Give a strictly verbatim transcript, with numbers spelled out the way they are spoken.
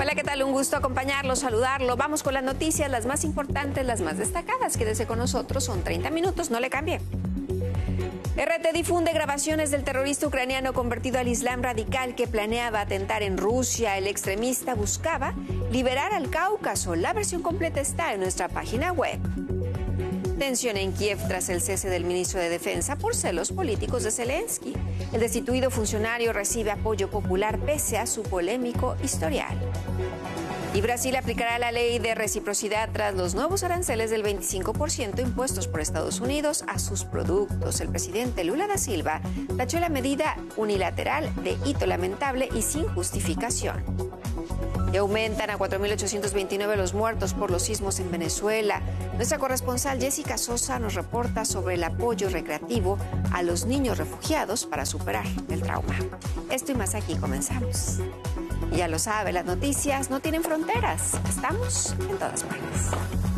Hola, ¿qué tal? Un gusto acompañarlo, saludarlo. Vamos con las noticias, las más importantes, las más destacadas. Quédese con nosotros, son treinta minutos, no le cambie. R T difunde grabaciones del terrorista ucraniano convertido al Islam radical que planeaba atentar en Rusia. El extremista buscaba liberar al Cáucaso. La versión completa está en nuestra página web. Tensión en Kiev tras el cese del ministro de Defensa por celos políticos de Zelensky. El destituido funcionario recibe apoyo popular pese a su polémico historial. Y Brasil aplicará la ley de reciprocidad tras los nuevos aranceles del veinticinco por ciento impuestos por Estados Unidos a sus productos. El presidente Lula da Silva tachó la medida unilateral de hito lamentable y sin justificación. Y aumentan a cuatro mil ochocientos veintinueve los muertos por los sismos en Venezuela. Nuestra corresponsal Jessica Sosa nos reporta sobre el apoyo recreativo a los niños refugiados para superar el trauma. Esto y más aquí comenzamos. Y ya lo sabe, las noticias no tienen fronteras. Estamos en todas partes.